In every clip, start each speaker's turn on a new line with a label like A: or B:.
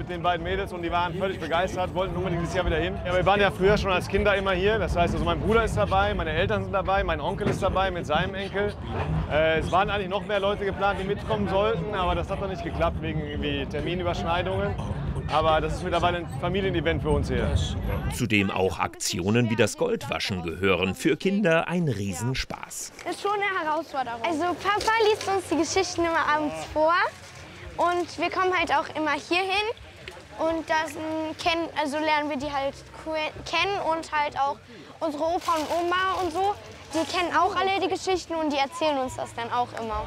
A: mit den beiden Mädels und die waren völlig begeistert, wollten unbedingt dieses Jahr wieder hin. Ja, wir waren ja früher schon als Kinder immer hier. Das heißt, also mein Bruder ist dabei, meine Eltern sind dabei, mein Onkel ist dabei mit seinem Enkel. Es waren eigentlich noch mehr Leute geplant, die mitkommen sollten, aber das hat noch nicht geklappt wegen irgendwie Terminüberschneidungen. Aber das ist mittlerweile ein Familienevent für uns hier.
B: Zudem auch Aktionen wie das Goldwaschen gehören für Kinder ein Riesenspaß.
C: Das ist schon eine Herausforderung. Also Papa liest uns die Geschichten immer abends vor und wir kommen halt auch immer hier hin und lernen wir die halt kennen und halt auch unsere Opa und Oma und so. Die kennen auch alle die Geschichten und die erzählen uns das dann auch immer.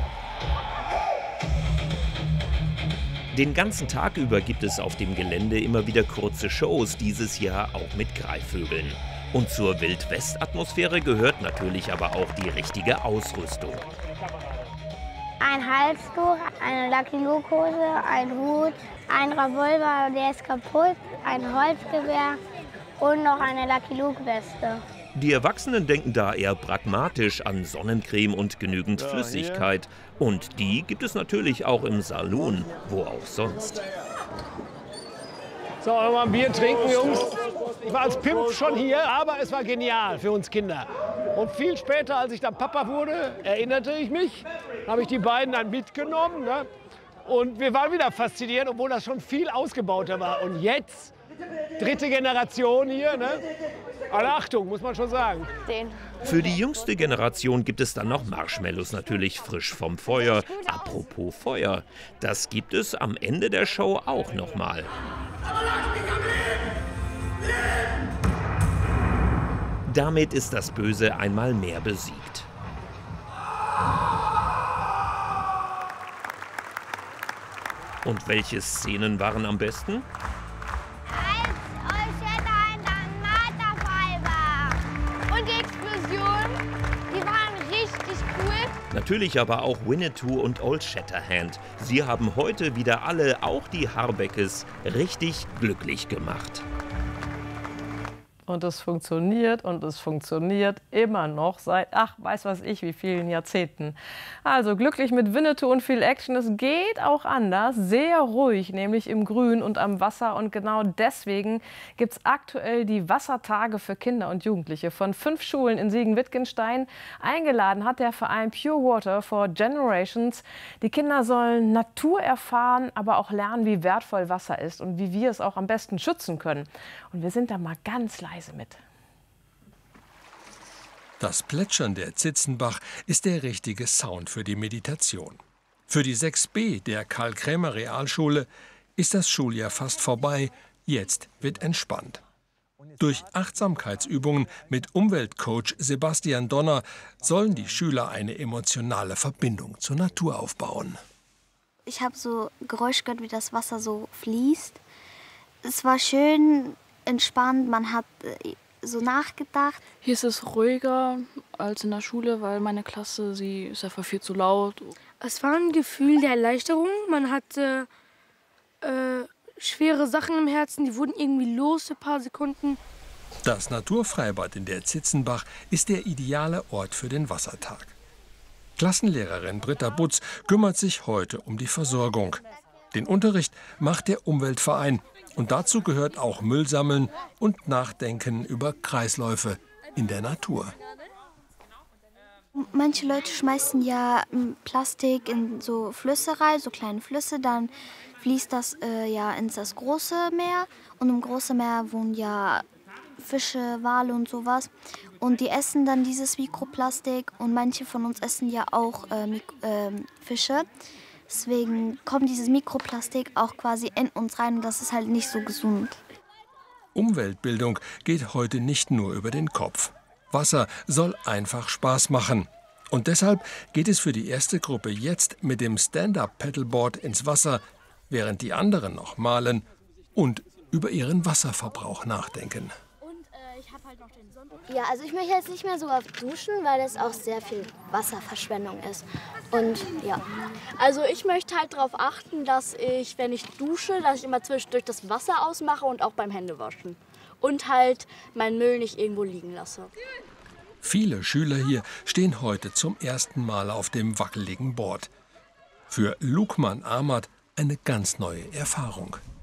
B: Den ganzen Tag über gibt es auf dem Gelände immer wieder kurze Shows, dieses Jahr auch mit Greifvögeln. Und zur Wild-West-Atmosphäre gehört natürlich aber auch die richtige Ausrüstung.
D: Ein Halstuch, eine Lucky Luke-Hose, ein Hut, ein Revolver, der ist kaputt, ein Holzgewehr und noch eine Lucky Luke-Weste.
B: Die Erwachsenen denken da eher pragmatisch an Sonnencreme und genügend Flüssigkeit. Und die gibt es natürlich auch im Saloon, wo auch sonst.
E: So, mal ein Bier trinken, Jungs. Ich war als Pimp schon hier, aber es war genial für uns Kinder. Und viel später, als ich dann Papa wurde, erinnerte ich mich, habe ich die beiden dann mitgenommen. Ne? Und wir waren wieder fasziniert, obwohl das schon viel ausgebauter war. Und jetzt, dritte Generation hier, ne? Alle Achtung, muss man schon sagen.
B: Für die jüngste Generation gibt es dann noch Marshmallows, natürlich frisch vom Feuer. Apropos Feuer, das gibt es am Ende der Show auch noch mal. Damit ist das Böse einmal mehr besiegt. Und welche Szenen waren am besten? Natürlich aber auch Winnetou und Old Shatterhand. Sie haben heute wieder alle, auch die Harbeckes, richtig glücklich gemacht.
F: Und es funktioniert immer noch seit, weiß was ich, wie vielen Jahrzehnten. Also glücklich mit Winnetou und viel Action. Es geht auch anders, sehr ruhig, nämlich im Grün und am Wasser. Und genau deswegen gibt es aktuell die Wassertage für Kinder und Jugendliche von 5 Schulen in Siegen-Wittgenstein. Eingeladen hat der Verein Pure Water for Generations. Die Kinder sollen Natur erfahren, aber auch lernen, wie wertvoll Wasser ist und wie wir es auch am besten schützen können. Und wir sind da mal ganz leise mit.
G: Das Plätschern der Zitzenbach ist der richtige Sound für die Meditation. Für die 6b der Karl-Krämer-Realschule ist das Schuljahr fast vorbei. Jetzt wird entspannt. Durch Achtsamkeitsübungen mit Umweltcoach Sebastian Donner sollen die Schüler eine emotionale Verbindung zur Natur aufbauen.
D: Ich habe so Geräusch gehört, wie das Wasser so fließt. Es war schön entspannt, man hat so nachgedacht.
H: Hier ist es ruhiger als in der Schule, weil meine Klasse, sie ist einfach viel zu laut.
C: Es war ein Gefühl der Erleichterung. Man hatte schwere Sachen im Herzen, die wurden irgendwie los für ein paar Sekunden.
G: Das Naturfreibad in der Zitzenbach ist der ideale Ort für den Wassertag. Klassenlehrerin Britta Butz kümmert sich heute um die Versorgung. Den Unterricht macht der Umweltverein und dazu gehört auch Müll sammeln und Nachdenken über Kreisläufe in der Natur.
D: Manche Leute schmeißen ja Plastik in so Flüsse rein, so kleine Flüsse, dann fließt das ins das große Meer und im großen Meer wohnen ja Fische, Wale und sowas und die essen dann dieses Mikroplastik und manche von uns essen ja auch Fische. Deswegen kommt dieses Mikroplastik auch quasi in uns rein und das ist halt nicht so gesund.
G: Umweltbildung geht heute nicht nur über den Kopf. Wasser soll einfach Spaß machen. Und deshalb geht es für die erste Gruppe jetzt mit dem Stand-Up-Paddleboard ins Wasser, während die anderen noch malen und über ihren Wasserverbrauch nachdenken.
D: Ja, also ich möchte jetzt nicht mehr so oft duschen, weil das auch sehr viel Wasserverschwendung ist. Und ja.
H: Also ich möchte halt darauf achten, dass ich, wenn ich dusche, dass ich immer zwischendurch das Wasser ausmache und auch beim Händewaschen. Und halt meinen Müll nicht irgendwo liegen lasse.
G: Viele Schüler hier stehen heute zum ersten Mal auf dem wackeligen Board. Für Lukman Ahmad eine ganz neue Erfahrung.